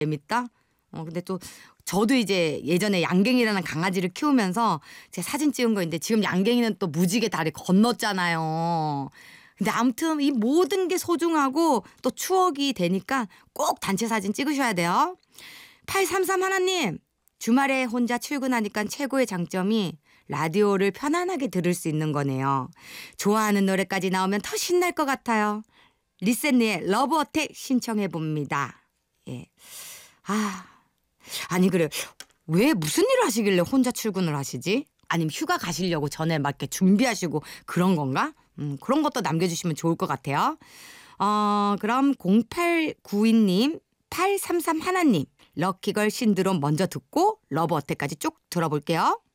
재밌다? 근데 또 저도 이제 예전에 양갱이라는 강아지를 키우면서 제 사진 찍은 거 있는데 지금 양갱이는 또 무지개 다리 건넜잖아요. 근데 아무튼 이 모든 게 소중하고 또 추억이 되니까 꼭 단체 사진 찍으셔야 돼요. 833 하나님, 주말에 혼자 출근하니까 최고의 장점이 라디오를 편안하게 들을 수 있는 거네요. 좋아하는 노래까지 나오면 더 신날 것 같아요. 리셋니의 러브 어택 신청해 봅니다. 예. 아니 그래. 왜 무슨 일을 하시길래 혼자 출근을 하시지? 아니면 휴가 가시려고 전에 막 이렇게 준비하시고 그런 건가? 그런 것도 남겨주시면 좋을 것 같아요. 그럼 0892님, 833 하나님, 럭키걸 신드롬 먼저 듣고 러브 어택까지 쭉 들어볼게요.